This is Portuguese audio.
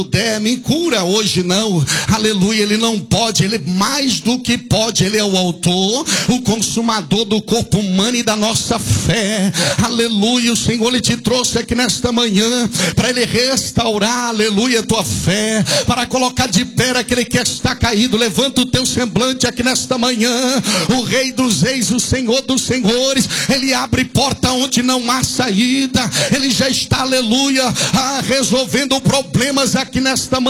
me cura hoje, não, aleluia. Ele não pode, ele mais do que pode. Ele é o autor, o consumador do corpo humano e da nossa fé, aleluia. O Senhor, ele te trouxe aqui nesta manhã para ele restaurar, aleluia, tua fé, para colocar de pé aquele que está caído. Levanta o teu semblante aqui nesta manhã. O Rei dos Reis, o Senhor dos Senhores, ele abre porta onde não há saída. Ele já está, aleluia, resolvendo problemas aqui nesta manhã.